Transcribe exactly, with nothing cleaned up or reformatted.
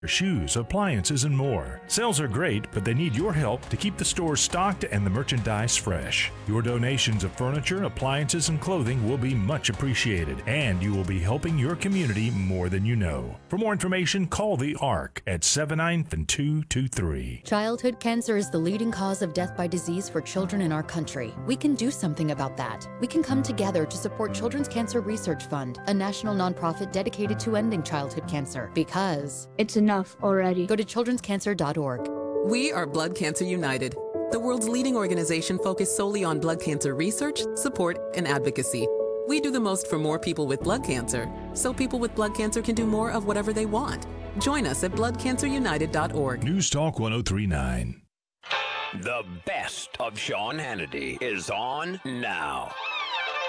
shoes, appliances, and more. Sales are great, but they need your help to keep the store stocked and the merchandise fresh. Your donations of furniture, appliances, and clothing will be much appreciated, and you will be helping your community more than you know. For more information, call the ARC at seven nine two two three. Childhood cancer is the leading cause of death by disease for children in our country. We can do something about that. We can come together to support Children's Cancer Research Fund, a national nonprofit dedicated to ending childhood cancer, because it's enough already. Go to children's cancer dot org. We are Blood Cancer United, the world's leading organization focused solely on blood cancer research, support, and advocacy. We do the most for more people with blood cancer, so people with blood cancer can do more of whatever they want. Join us at blood cancer united dot org. News Talk one oh three point nine. The best of Sean Hannity is on now.